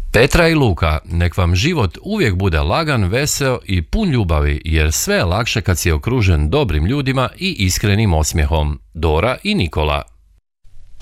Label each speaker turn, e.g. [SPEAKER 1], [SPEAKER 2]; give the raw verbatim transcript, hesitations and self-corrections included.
[SPEAKER 1] Petra i Luka, nek vam život uvijek bude lagan, veseo i pun ljubavi, jer sve je lakše kad si okružen dobrim ljudima i iskrenim osmijehom. Dora i Nikola.